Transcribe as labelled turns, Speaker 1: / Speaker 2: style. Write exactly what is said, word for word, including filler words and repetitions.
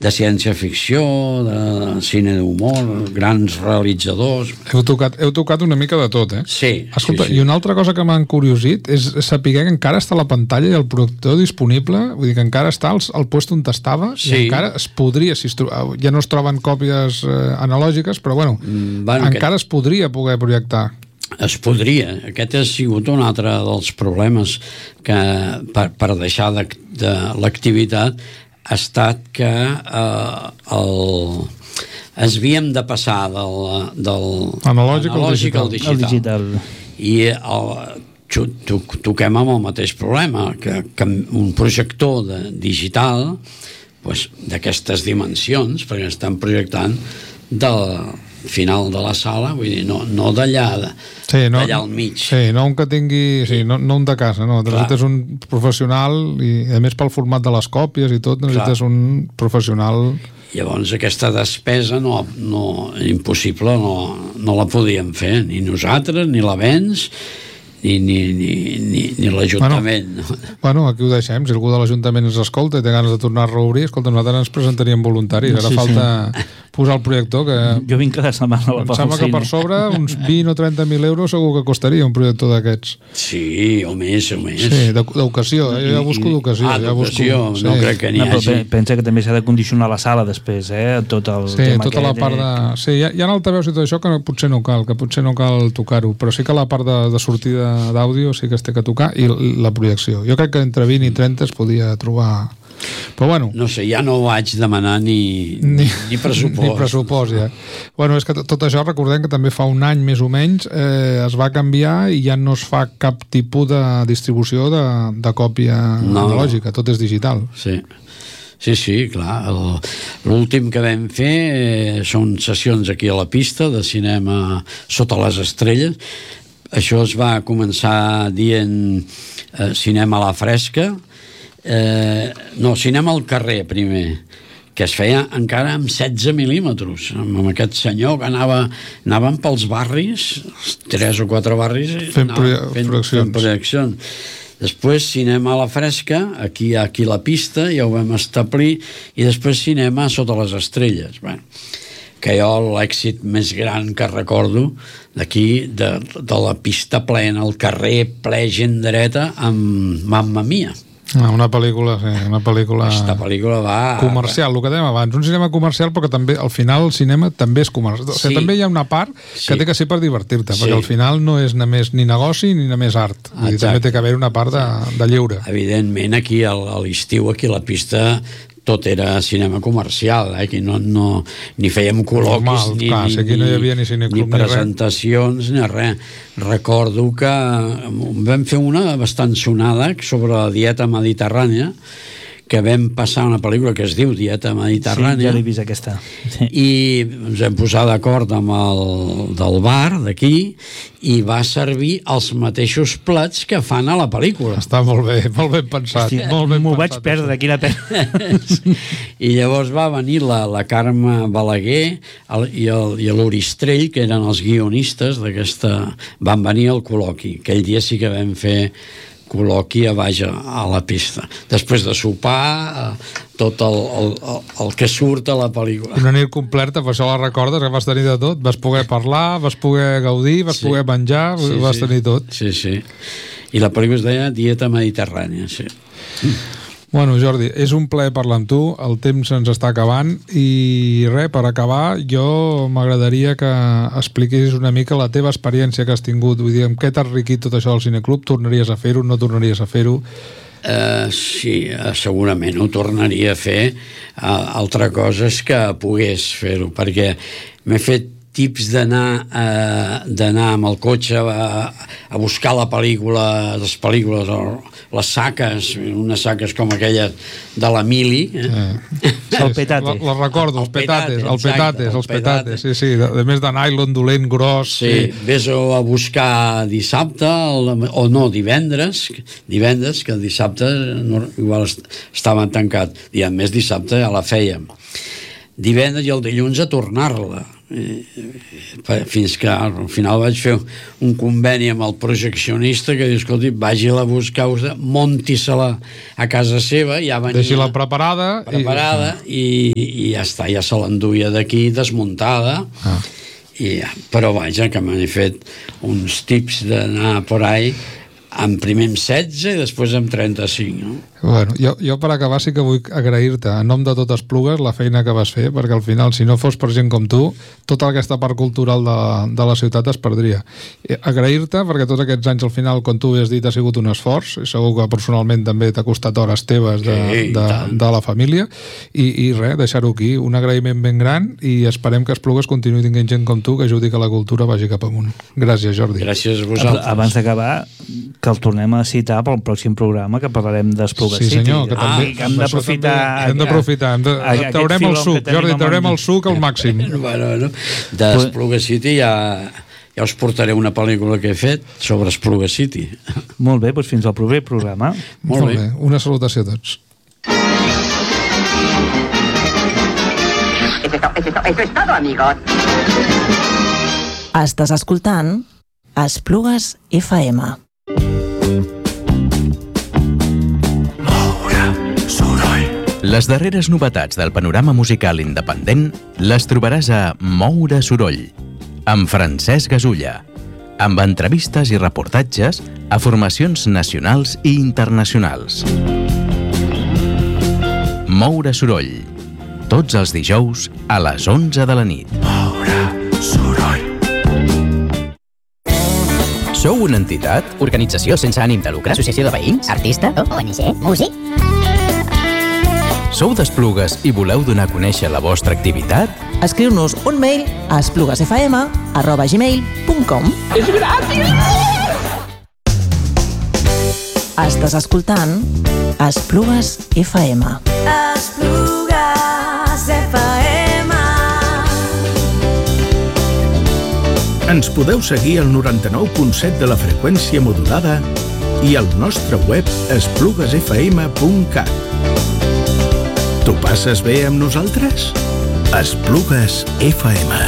Speaker 1: de ciència-ficció, de cine d'humor, grans realitzadors.
Speaker 2: Heu tocat, heu tocat una mica de tot, eh?
Speaker 1: Sí.
Speaker 2: Escolta,
Speaker 1: sí, sí.
Speaker 2: I una altra cosa que m'ha encuriosit és saber que encara està la pantalla i el projector disponible, vull dir que encara està al, al lloc on estava,
Speaker 1: sí.
Speaker 2: I encara es podria, si es tro... ja no es troben còpies eh, analògiques, però bueno,
Speaker 1: mm, bueno
Speaker 2: encara
Speaker 1: aquest...
Speaker 2: es podria poder projectar.
Speaker 1: Es podria. Aquest ha sigut un altre dels problemes que per, per deixar de, de l'activitat ha estat que eh, el, ens havíem de passar del, del
Speaker 2: analògic,
Speaker 1: analògic al digital.
Speaker 3: El digital.
Speaker 1: I el, to, toquem amb el mateix problema, que, que un projector de digital pues, d'aquestes dimensions, perquè estan projectant del final de la sala, vull dir, no, no d'allà de,
Speaker 2: sí, no,
Speaker 1: d'allà al mig.
Speaker 2: Sí, no un que tingui, sí, no, no un de casa, no, necessites un professional i a més pel format de les còpies i tot, necessites Clar. un professional.
Speaker 1: Llavors aquesta despesa no, no, impossible, no, no la podíem fer, ni nosaltres, ni l'avenç, ni, ni, ni, ni, ni l'Ajuntament.
Speaker 2: Bueno, bueno, aquí ho deixem, si algú de l'Ajuntament ens escolta i té ganes de tornar a reobrir, escolta, nosaltres ens presentaríem voluntaris, ara sí, falta sí. posar el projector, que
Speaker 3: jo vinc cada setmana
Speaker 2: em sembla que per sobre uns vint o trenta mil euros segur que costaria un projector d'aquests.
Speaker 1: Sí, o més, o més.
Speaker 2: Sí, d'ocasió, eh? jo ja busco d'ocasió.
Speaker 1: Ah,
Speaker 2: ja
Speaker 1: d'ocasió,
Speaker 2: busco,
Speaker 1: no
Speaker 2: sí.
Speaker 1: crec que n'hi
Speaker 3: no,
Speaker 1: hagi.
Speaker 3: Pensa que també s'ha de condicionar la sala després, eh? Tot el
Speaker 2: sí,
Speaker 3: tema
Speaker 2: tota la part de... Sí, hi ha, hi ha altaveus i tot això que potser no cal, que potser no cal tocar-ho, però sí que la part de, de sortida d'àudio sí que es té que tocar, i la projecció. Jo crec que entre vint i trenta es podia trobar... Però bueno...
Speaker 1: No sé, ja no vaig demanar ni, ni, ni pressupost.
Speaker 2: Ni pressupost, ja. Bueno, és que tot això, recordem que també fa un any més o menys eh, es va canviar i ja no es fa cap tipus de distribució de, de còpia no. analògica, tot és digital.
Speaker 1: Sí. Sí, sí, clar. L'últim que vam fer eh, són sessions aquí a la pista de cinema sota les estrelles. Això es va començar dient eh, cinema a la fresca, eh, no, cinema al carrer primer, que es feia encara amb setze mil·límetres, amb aquest senyor que anava, anaven pels barris, tres o quatre barris,
Speaker 2: fent,
Speaker 1: anava, fent,
Speaker 2: projeccions.
Speaker 1: fent projeccions. Després cinema a la fresca, aquí, aquí a la pista, ja ho vam establir, i després cinema sota les estrelles. Bé, que jo l'èxit més gran que recordo d'aquí, de, de la pista plena, el carrer ple gent dreta amb Mamma Mia.
Speaker 2: Ah, una pel·lícula, sí, una pel·lícula...
Speaker 1: Aquesta pel·lícula va...
Speaker 2: Comercial, el que dèiem abans, un cinema comercial, però que també, al final, el cinema també és comercial. Sí. O sigui, també hi ha una part que sí. té que ser per divertir-te, sí. perquè al final no és només ni negoci ni només art. Vull dir, també té que haver una part de, de lleure.
Speaker 1: Evidentment, aquí a l'estiu, aquí a la pista, tot era cinema comercial, eh? Aquí no, no, ni fèiem col·loquis, Normal, ni, clar, ni,
Speaker 2: aquí no hi havia ni cineclub,
Speaker 1: ni presentacions, ni res. Recordo que vam fer una bastant sonada sobre la dieta mediterrània, que vam passar una pel·lícula que es diu Dieta Mediterrània.
Speaker 3: Sí, ja l'he vist aquesta. Sí.
Speaker 1: I ens vam posar d'acord amb el del bar d'aquí i va servir els mateixos plats que fan a la pel·lícula.
Speaker 2: Està molt bé, molt ben pensat.
Speaker 3: Hosti,
Speaker 2: molt ben
Speaker 3: m'ho
Speaker 2: pensat,
Speaker 3: vaig perdre, quina pena.
Speaker 1: I llavors va venir la, la Carme Balaguer el, i el, i l'Oristrell, que eren els guionistes d'aquesta... Van venir al col·loqui. Aquell dia sí que vam fer col·loqui a baix a la pista. Després de sopar, tot el, el, el que surt a la pel·lícula.
Speaker 2: Una nit completa, per això la recordes, que vas tenir de tot. Vas poder parlar, vas poder gaudir, vas sí. poder menjar, sí, vas sí. tenir tot.
Speaker 1: Sí, sí. I la pel·lícula es deia Dieta Mediterrània, sí.
Speaker 2: Bueno, Jordi, és un plaer parlar amb tu, el temps ens està acabant i res, per acabar, jo m'agradaria que expliquessis una mica la teva experiència que has tingut, vull dir, amb què t'ha enriquit tot això del cineclub, tornaries a fer-ho, no tornaries a fer-ho?
Speaker 1: Uh, sí, uh, segurament ho tornaria a fer. Uh, altra cosa és que pogués fer-ho, perquè m'he fet tips d'anar uh, d'anar amb el cotxe a, a buscar la pel·lícula, les pel·lícules, les saques, unes saques com aquella de la Mili. Eh?
Speaker 2: Eh.
Speaker 3: El petate.
Speaker 2: La, la recordo, els petates,
Speaker 1: petate,
Speaker 2: els petates,
Speaker 1: exacte,
Speaker 2: els petates, sí, sí, de, de més de nylon, dolent, gros.
Speaker 1: Sí, sí. Vés-ho a buscar dissabte, o no, divendres, divendres, que el dissabte no, igual estaven tancats, i a més dissabte ja la fèiem. Divendres i el dilluns a tornar-la. fins que al final vaig fer un conveni amb el projeccionista que diu, escolti, vagi-la a buscar, monti-se-la a casa seva, ja venia
Speaker 2: deixi-la preparada,
Speaker 1: preparada i, i, i ja està, ja se l'enduia d'aquí desmuntada. Ah. I, però vaja, que m'han fet uns tips d'anar por ahí en primer amb setze i després amb trenta-cinc, no?
Speaker 2: Bueno, jo, jo per acabar sí que vull agrair-te en nom de totes Esplugues la feina que vas fer, perquè al final, si no fos per gent com tu, tota aquesta part cultural de, de la ciutat es perdria. Agrair-te perquè tots aquests anys al final, com tu has dit, ha sigut un esforç, i segur que personalment també t'ha costat hores teves de, sí, de, de la família, i, i res, deixar-ho aquí, un agraïment ben gran, i esperem que Esplugues continuï tinguent gent com tu que ajudi que la cultura vagi cap amunt. Gràcies, Jordi.
Speaker 1: Gràcies a vosaltres.
Speaker 3: Abans d'acabar, que el tornem a citar pel pròxim programa, que parlarem d'Esplugues
Speaker 2: sí,
Speaker 3: City.
Speaker 2: Senyor, que també,
Speaker 3: ah, que hem d'aprofitar...
Speaker 2: Hem d'aprofitar, traurem el suc, Jordi, traurem el suc al màxim.
Speaker 1: Bueno, no. D'Esplugues City ja, ja us portaré una pel·lícula que he fet sobre Esplugues City.
Speaker 3: Molt bé, doncs fins al proper programa.
Speaker 1: Molt, Molt bé. bé.
Speaker 2: Una salutació a tots.
Speaker 4: Eso es, eso, eso es todo, amigos.
Speaker 5: Estàs escoltant Esplugues F M.
Speaker 6: Les darreres novetats del panorama musical independent les trobaràs a Moure Soroll, amb Francesc Gasulla, amb entrevistes i reportatges a formacions nacionals i internacionals. Moure Soroll, tots els dijous a les onze de la nit. Moure Soroll. Sou una entitat?
Speaker 7: Organització sense ànim de lucre? Associació de veïns? Artista? O N G? Músic?
Speaker 6: Sou d'Esplugues i voleu donar a conèixer la vostra activitat?
Speaker 5: Escriu-nos un mail a espluguesfm arroba gmail punt com.
Speaker 4: És gratis!
Speaker 5: Estàs escoltant Esplugues F M.
Speaker 8: Esplugues F M.
Speaker 9: Ens podeu seguir al noranta-nou punt set de la freqüència modulada i al nostre web esplugues f m punt cat. T'ho passes bé amb nosaltres? Esplugues F M.